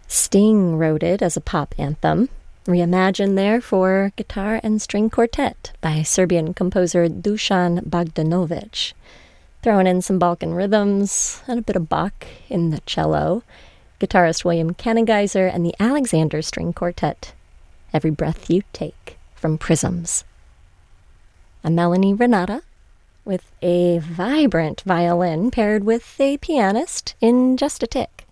Sting wrote it as a pop anthem, reimagined there for guitar and string quartet by Serbian composer Dusan Bogdanovic, throwing in some Balkan rhythms and a bit of Bach in the cello, guitarist William Kanengeiser and the Alexander String Quartet, Every Breath You Take from Prisms. I'm Melanie Renata, with a vibrant violin paired with a pianist in just a tick.